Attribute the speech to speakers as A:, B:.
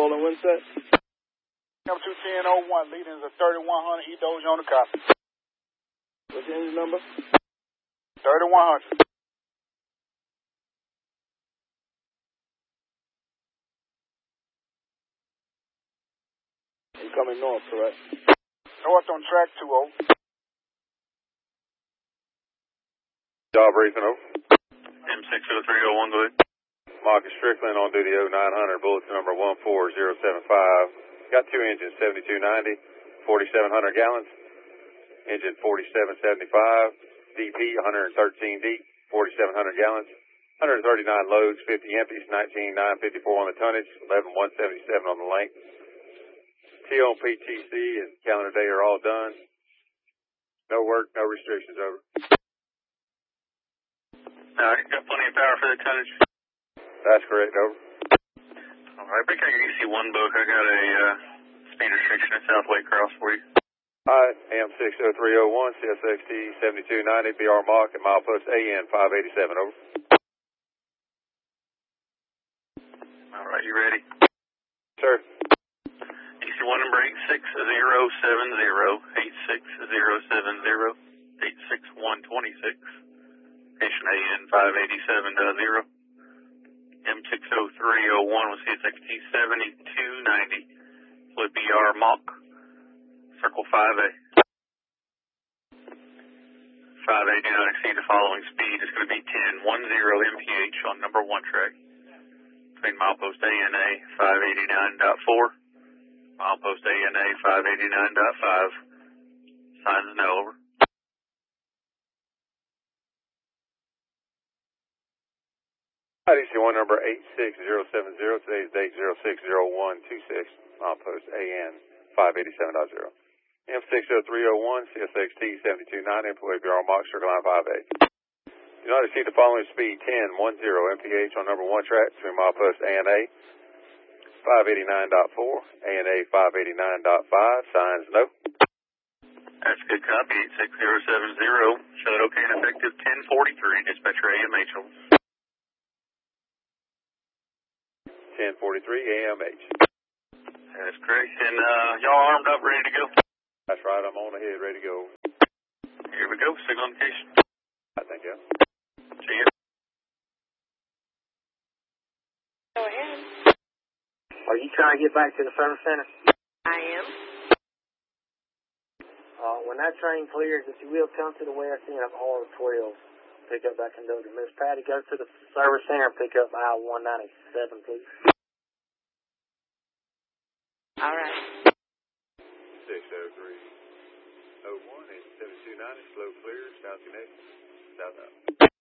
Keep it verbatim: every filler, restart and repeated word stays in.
A: calling Winsett?
B: M two ten oh one, leading is a thirty-one hundred, E Doge on the copy.
A: What's the engine number?
B: thirty-one hundred.
A: You coming north, correct?
B: North on track two oh.
C: Job briefing, over.
D: M six oh three oh one, go ahead.
C: Marcus Strickland on duty oh nine hundred, bulletin number one four zero seven five. Got two engines, seventy-two ninety, forty-seven hundred gallons. Engine forty-seven seventy-five, D P one thirteen D, forty-seven hundred gallons. one thirty-nine loads, fifty empties, nineteen nine fifty-four on the tonnage, eleven one seventy-seven on the length. T O and P T C and calendar day are all done. No work, no restrictions, over.
D: All right, got plenty of power for the tonnage.
C: That's correct, over.
D: All right, break out your E C one book. I got a uh, speed restriction at South Lake Cross for you.
C: Hi, M six oh three oh one, C S X T seventy-two ninety, B R Mach at milepost A N five eighty-seven, over.
D: All right, you ready?
C: Sir.
D: E C one number eight six zero seven zero, eight six zero seven zero, eight six one two six. Station A N five eighty-seven zero. M six oh three oh one with C S X T seventy-two ninety. Fluid B R Mach. Circle five A. five A, do not exceed the following speed. It's going to be ten ten M P H on number one track. Between milepost A N A five eighty-nine point four. Milepost A N A five eighty-nine point five. Signs no, over.
C: E C one number eight six zero seven zero, today's date zero six zero one two six, milepost A N five eighty-seven point zero. M six oh three oh one, C S X T seventy-two ninety, employee B R Mach, circle line five A. Do not exceed the following speed, ten ten M P H on number one track between milepost A N A five eighty-nine point four, A N A five eighty-nine point five, signs no.
D: That's a good copy, eight six zero seven zero. Show it okay and effective ten forty-three, dispatcher A M H.
C: ten forty-three A M H.
D: That's great. And uh, y'all armed up, ready to go?
C: That's right, I'm on ahead, ready to go.
D: Here we go, signal indication.
C: I think, yeah.
D: See ya.
E: Go ahead.
F: Are you trying to get back to the service center?
E: I am.
F: Uh, when that train clears, if you will, come to the west end of R twelve. Pick up that conductor. Miss Patty, go to the service center and pick up aisle one ninety-seven, please.
E: All right.
C: six oh three oh one and seventy-two ninety, slow clear, south connection, south out.